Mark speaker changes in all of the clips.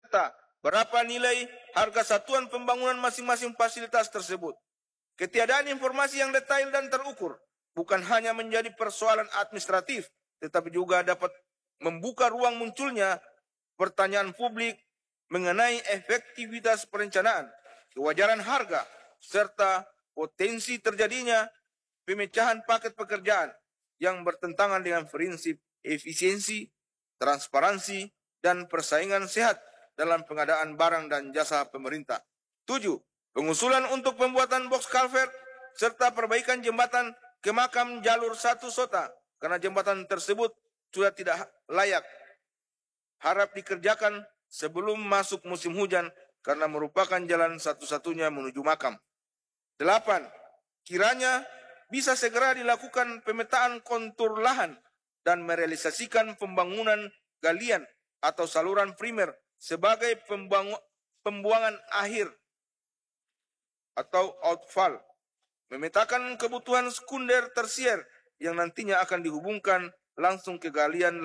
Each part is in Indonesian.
Speaker 1: serta berapa nilai harga satuan pembangunan masing-masing fasilitas tersebut. Ketiadaan informasi yang detail dan terukur bukan hanya menjadi persoalan administratif, tetapi juga dapat membuka ruang munculnya pertanyaan publik mengenai efektivitas perencanaan, kewajaran harga, serta potensi terjadinya pemecahan paket pekerjaan yang bertentangan dengan prinsip efisiensi, transparansi, dan persaingan sehat dalam pengadaan barang dan jasa pemerintah. 7. Pengusulan untuk pembuatan box culvert serta perbaikan jembatan ke makam jalur 1 Sota karena jembatan tersebut sudah tidak layak. Harap dikerjakan sebelum masuk musim hujan karena merupakan jalan satu-satunya menuju makam. 8. Kiranya bisa segera dilakukan pemetaan kontur lahan dan merealisasikan pembangunan galian atau saluran primer sebagai pembuangan akhir atau outfall. Memetakan kebutuhan sekunder tersier yang nantinya akan dihubungkan langsung ke galian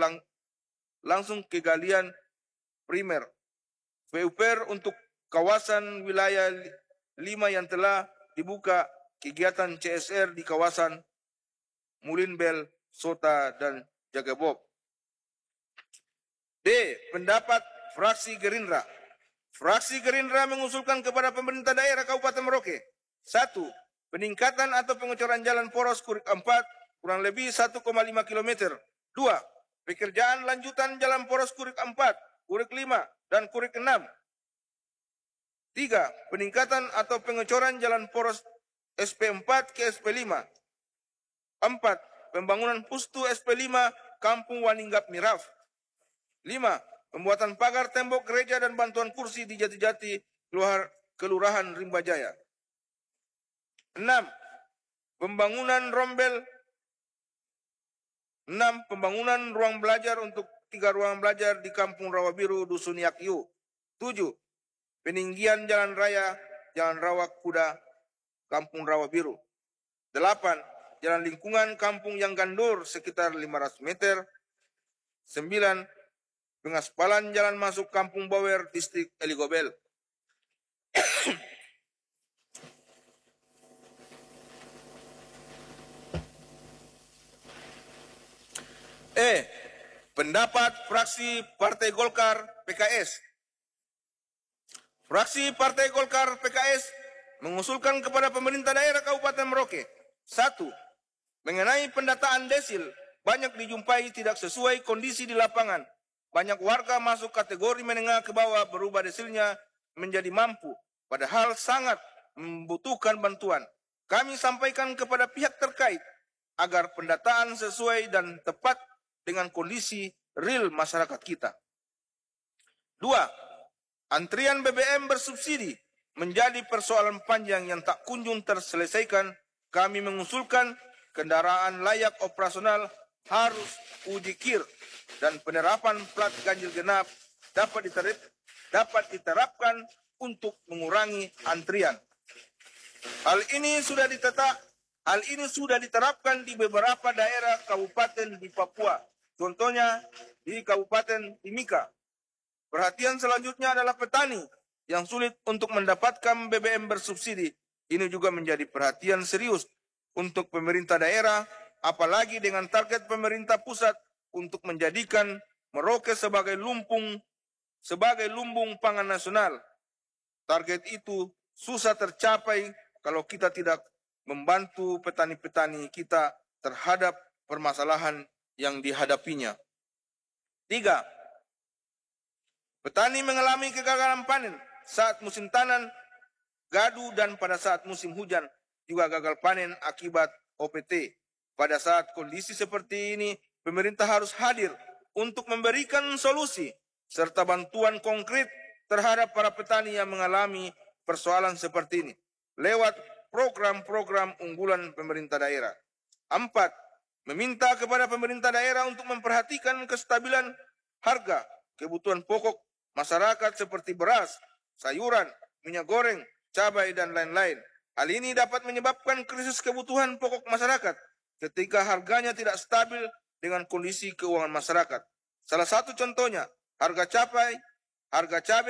Speaker 1: primer. VUPR untuk kawasan wilayah 5 yang telah dibuka kegiatan CSR di kawasan Mulinbel, Sota, dan Jagabob. D. Pendapat fraksi Gerindra. Fraksi Gerindra mengusulkan kepada pemerintah daerah Kabupaten Merauke. 1. Peningkatan atau pengecoran jalan poros Kurik 4 kurang lebih 1,5 km. 2. Pekerjaan lanjutan jalan poros Kurik 4, Kurik 5, dan Kurik 6. 3. Peningkatan atau pengecoran jalan poros SP4 ke SP5. 4. Pembangunan Pustu SP5 Kampung Waninggap Miraf. 5. Pembuatan pagar tembok gereja dan bantuan kursi di Jati-Jati, Kelurahan Rimba Jaya. 6. Pembangunan ruang belajar untuk 3 ruang belajar di Kampung Rawabiru, Dusun Yakyu. 7. Peninggian jalan raya Jalan Rawa Kuda, Kampung Rawabiru. 8. Jalan lingkungan kampung yang gandur sekitar 500 meter. 9. Pengaspalan jalan masuk Kampung Bower, Distrik Eligobel. E. Pendapat fraksi Partai Golkar PKS. Fraksi Partai Golkar PKS mengusulkan kepada pemerintah daerah Kabupaten Merauke. 1. Mengenai pendataan desil, banyak dijumpai tidak sesuai kondisi di lapangan. Banyak warga masuk kategori menengah ke bawah berubah desilnya menjadi mampu, padahal sangat membutuhkan bantuan. Kami sampaikan kepada pihak terkait agar pendataan sesuai dan tepat dengan kondisi real masyarakat kita. 2. Antrian BBM bersubsidi menjadi persoalan panjang yang tak kunjung terselesaikan. Kami mengusulkan kendaraan layak operasional harus uji kir dan penerapan plat ganjil genap dapat diterapkan untuk mengurangi antrian. Hal ini sudah diterapkan di beberapa daerah kabupaten di Papua. Contohnya di Kabupaten Timika. Perhatian selanjutnya adalah petani yang sulit untuk mendapatkan BBM bersubsidi. Ini juga menjadi perhatian serius untuk pemerintah daerah, apalagi dengan target pemerintah pusat untuk menjadikan Merauke sebagai lumbung pangan nasional. Target itu susah tercapai kalau kita tidak membantu petani-petani kita terhadap permasalahan yang dihadapinya. 3. Petani mengalami kegagalan panen saat musim tanam gadu dan pada saat musim hujan juga gagal panen akibat OPT. Pada saat kondisi seperti ini, pemerintah harus hadir untuk memberikan solusi serta bantuan konkret terhadap para petani yang mengalami persoalan seperti ini lewat program-program unggulan pemerintah daerah. 4. Meminta kepada pemerintah daerah untuk memperhatikan kestabilan harga kebutuhan pokok masyarakat seperti beras, sayuran, minyak goreng, cabai, dan lain-lain. Hal ini dapat menyebabkan krisis kebutuhan pokok masyarakat ketika harganya tidak stabil dengan kondisi keuangan masyarakat. Salah satu contohnya, harga cabai